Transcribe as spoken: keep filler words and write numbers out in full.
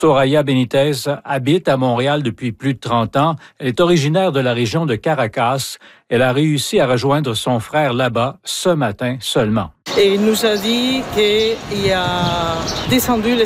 Soraya Benitez habite à Montréal depuis plus de trente ans. Elle est originaire de la région de Caracas. Elle a réussi à rejoindre son frère là-bas ce matin seulement. Et il nous a dit qu'il a descendu les